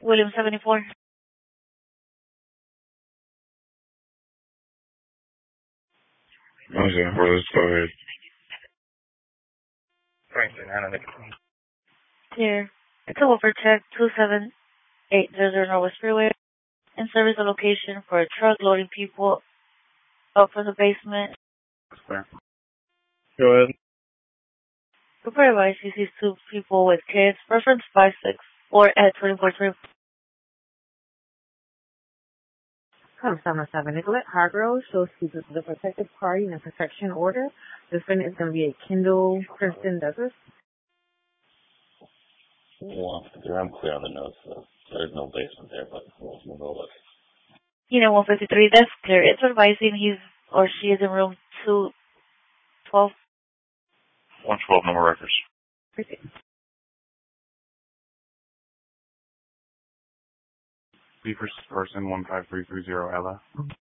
William 74. Okay, well, let's go ahead. Franklin, Hannah. Here. It's a Wilford check 27800 Northwest Freeway. In service a location for a truck loading people up from the basement. Go ahead. Report advice, he sees two people with kids. Reference 564 at 24 707 Nicolette Hargrove shows speakers to the protected party in a protection order. The defendant is going to be a Kendall Princeton Douglas. Well, I'm clear on the notes, so there's no basement there, but we'll go look. 153, that's clear. It's advising he's or she is in room 212. 112, no more records. B versus person 15330 Ella.